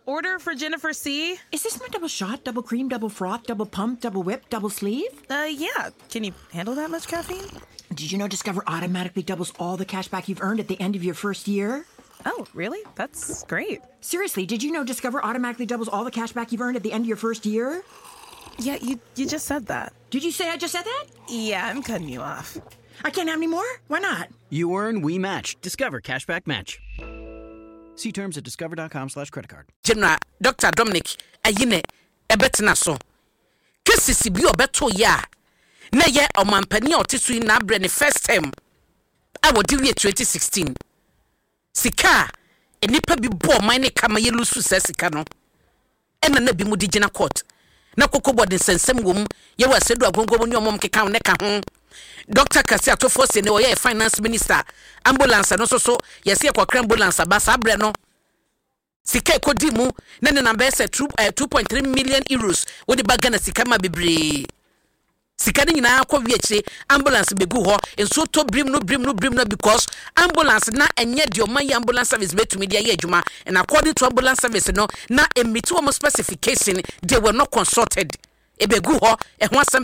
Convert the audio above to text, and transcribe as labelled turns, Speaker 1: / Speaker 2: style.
Speaker 1: order for Jennifer C.
Speaker 2: Is this my double shot, double cream, double froth, double pump, double whip, double sleeve?
Speaker 1: Yeah. Can you handle that much caffeine?
Speaker 2: Did you know Discover automatically doubles all the cash back you've earned at the end of your first year?
Speaker 1: Oh, really? That's great.
Speaker 2: Seriously, did you know Discover automatically doubles all the cash back you've earned at the end of your first year?
Speaker 1: Yeah, you just said that.
Speaker 2: Did you say I just said that?
Speaker 1: Yeah, I'm cutting you off.
Speaker 2: I can't have any more? Why not?
Speaker 3: You earn, we match. Discover Cashback Match. See terms at discover.com/creditcard.
Speaker 4: General Dr. Dominic Ayine ebetena so. Kesisi bi obeto ya. Na ye omampani otisu na bre ne first time. Awo di wie 2016. Sika enipa bi bo man ne kama ye lusu sika no. Ena na bi mu di gina court. Na kokobo de sensem wom ye wa sedu agongobo ni omom keka ne ka ho. Dr. Kasi atofo se ne oye finance minister ambulance no so yesi ekokra ambulance ba sabre no sika ekodi mu na ne number se 2.3 million euros wo de baga na sika ma bebre sika ni nyina akọ wiachi ambulance begu ho enso to brim no because ambulance na enye de oman ambulance service betumi de ye adwuma and according to ambulance service no na emiti wo specification they were not consulted ebegu ho e ho